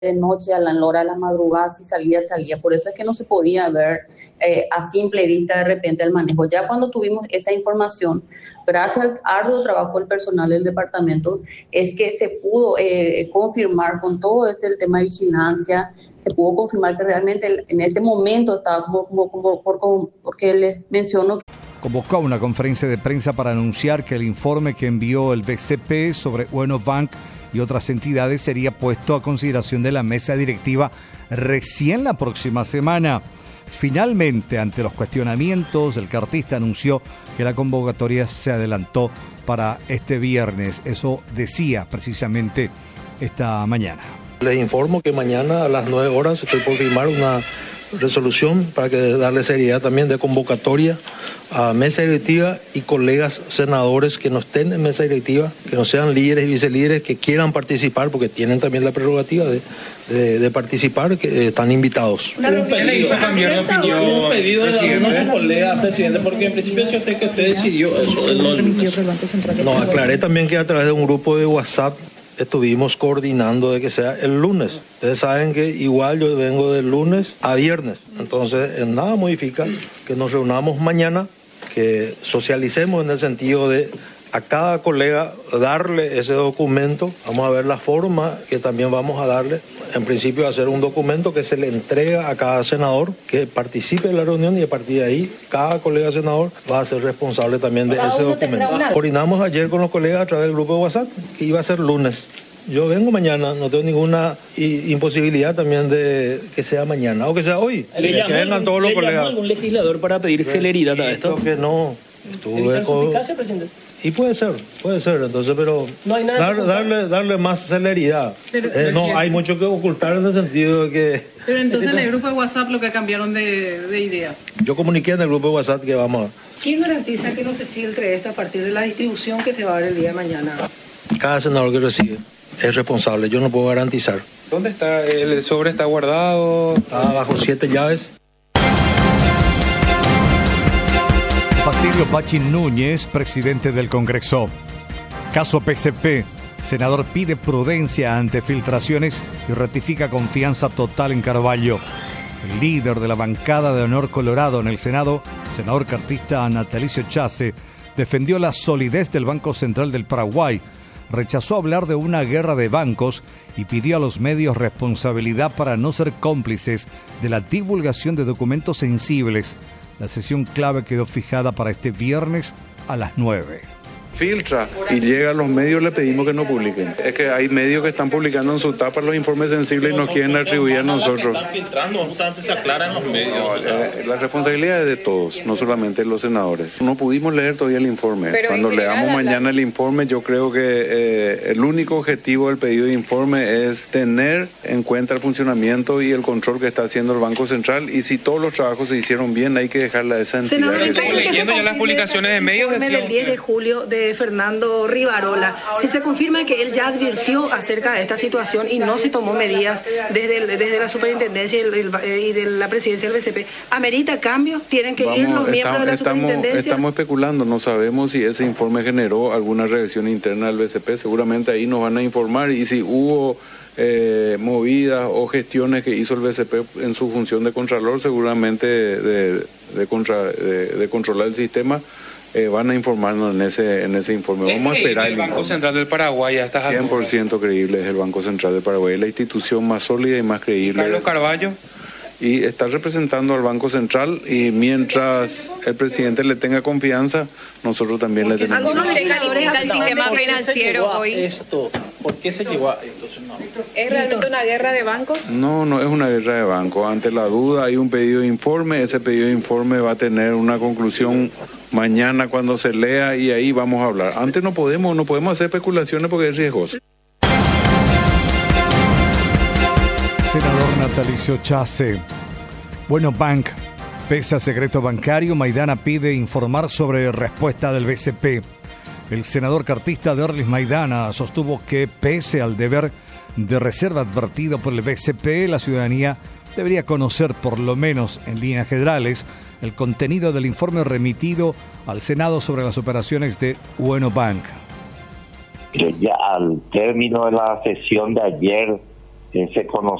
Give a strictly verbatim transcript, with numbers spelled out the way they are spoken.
de noche, a la hora de la madrugada, si salía, salía. Por eso es que no se podía ver eh, a simple vista de repente el manejo. Ya cuando tuvimos esa información, gracias al arduo trabajo del personal del departamento, es que se pudo eh, confirmar con todo este el tema de vigilancia, se pudo confirmar que realmente en ese momento estaba como, como, como, por, como porque les menciono. Convocó una conferencia de prensa para anunciar que el informe que envió el B C P sobre Bueno Bank y otras entidades sería puesto a consideración de la mesa directiva recién la próxima semana. Finalmente, ante los cuestionamientos, el cartista anunció que la convocatoria se adelantó para este viernes. Eso decía precisamente esta mañana. Les informo que mañana a las nueve horas estoy por firmar una resolución para que darle seriedad también de convocatoria a mesa directiva y colegas senadores que no estén en mesa directiva, que no sean líderes y vicelíderes, que quieran participar, porque tienen también la prerrogativa de, de, de participar, que eh, están invitados. Un pedido, cambiar de opinión, un pedido de algunos de sus colegas, presidente, porque en principio si usted que usted decidió eso. No, aclaré también que a través de un grupo de WhatsApp estuvimos coordinando de que sea el lunes. Ustedes saben que igual yo vengo del lunes a viernes, entonces en nada modifica que nos reunamos mañana, que socialicemos en el sentido de a cada colega darle ese documento. Vamos a ver la forma que también vamos a darle. En principio hacer un documento que se le entrega a cada senador que participe en la reunión, y a partir de ahí cada colega senador va a ser responsable también de ese documento. Coordinamos ayer con los colegas a través del grupo de WhatsApp que iba a ser lunes. Yo vengo mañana, no tengo ninguna imposibilidad también de que sea mañana o que sea hoy. ¿Le que vengan todos los colegas. algún legislador para pedir celeridad a esto? Creo que no. Estuve con... presidente? Y puede ser, puede ser, entonces, pero no hay nada dar, darle, darle más celeridad. Pero, eh, no, hay mucho que ocultar en el sentido de que... Pero entonces en el grupo de WhatsApp lo que cambiaron de, de idea. Yo comuniqué en el grupo de WhatsApp que vamos a... ¿Quién garantiza que no se filtre esto a partir de la distribución que se va a dar el día de mañana? Cada senador que recibe es responsable, yo no puedo garantizar. ¿Dónde está? ¿El sobre está guardado? Está bajo siete llaves. Basilio Pachín Núñez, presidente del Congreso. Caso P C P. Senador pide prudencia ante filtraciones y ratifica confianza total en Carvalho. El líder de la bancada de Honor Colorado en el Senado, senador cartista Natalicio Chase, defendió la solidez del Banco Central del Paraguay, rechazó hablar de una guerra de bancos y pidió a los medios responsabilidad para no ser cómplices de la divulgación de documentos sensibles. La sesión clave quedó fijada para este viernes a las nueve. Filtra y llega a los medios, le pedimos que no publiquen. Es que hay medios que están publicando en su tapa los informes sensibles y nos quieren atribuir a nosotros. Están filtrando, justamente se aclaran los medios. No, eh, la responsabilidad es de todos, no solamente de los senadores. No pudimos leer todavía el informe. Pero cuando leamos mañana el informe, yo creo que eh, el único objetivo del pedido de informe es tener en cuenta el funcionamiento y el control que está haciendo el Banco Central, y si todos los trabajos se hicieron bien, hay que dejarle a esa entidad. Senador, estoy leyendo ya las publicaciones de medios. Del diez de julio de Fernando Rivarola, si se confirma que él ya advirtió acerca de esta situación y no se tomó medidas desde, el, desde la superintendencia y, el, el, y de la presidencia del B C P, ¿amerita cambios? ¿Tienen que Vamos, ir los miembros estamos, de la superintendencia? Estamos, estamos especulando, no sabemos si ese informe generó alguna reacción interna del B C P, seguramente ahí nos van a informar, y si hubo eh, movidas o gestiones que hizo el B C P en su función de contralor, seguramente de, de, contra, de, de controlar el sistema, Eh, van a informarnos en ese en ese informe. Vamos a esperar el, el Banco informe. Central del Paraguay ya está cien por ciento creíble es el Banco Central del Paraguay, la institución más sólida y más creíble. Carlos Carvalho. Y está representando al Banco Central, y mientras el presidente le tenga confianza, nosotros también le tenemos. ¿Cómo se califica el sistema financiero hoy? Esto, ¿por qué se llegó a esto? ¿Es realmente una guerra de bancos? No, no es una guerra de bancos. Ante la duda hay un pedido de informe, ese pedido de informe va a tener una conclusión mañana cuando se lea, y ahí vamos a hablar. Antes no podemos, no podemos hacer especulaciones porque es riesgoso. Senador Natalicio Chase. Bueno Bank, pese a secreto bancario, Maidana pide informar sobre respuesta del B C P. El senador cartista Derlis Maidana sostuvo que, pese al deber de reserva advertido por el B C P, la ciudadanía debería conocer, por lo menos en líneas generales, el contenido del informe remitido al Senado sobre las operaciones de Bueno Bank. Ya al término de la sesión de ayer, eh, se conoció